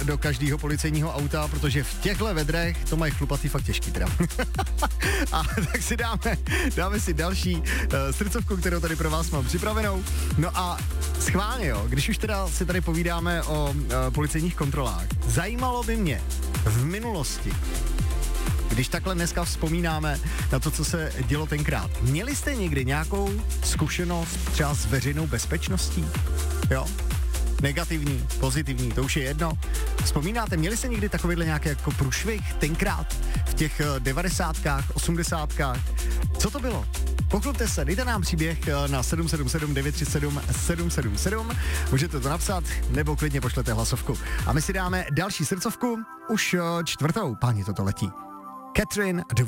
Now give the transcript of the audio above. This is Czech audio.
do každého policejního auta, protože v těchto vedrech to mají chlupatý fakt těžký teda. A tak si dáme si další srdcovku, kterou tady pro vás mám připravenou. No a schválně jo, když už teda si tady povídáme o policejních kontrolách, zajímalo by mě v minulosti, když takhle dneska vzpomínáme na to, co se dělo tenkrát. Měli jste někdy nějakou zkušenost třeba s veřejnou bezpečností? Jo? Negativní, pozitivní, to už je jedno. Vzpomínáte, měli jste někdy takovýhle nějaký jako průšvih tenkrát v těch 90kách, 80kách? Co to bylo? Pochlupte se, dejte nám příběh na 777 937 777, můžete to napsat, nebo klidně pošlete hlasovku. A my si dáme další srdcovku, už čtvrtou, páni, toto letí. Catherine